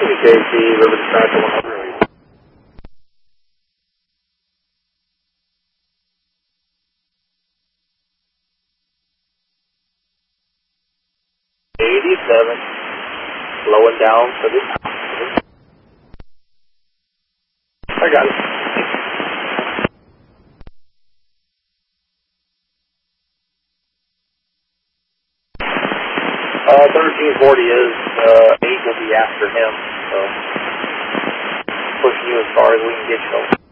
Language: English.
KC, River Dispatch 100. 87, slowing down for this. I got it. 1340 is, 8 will be after him, so pushing you as far as we can get you.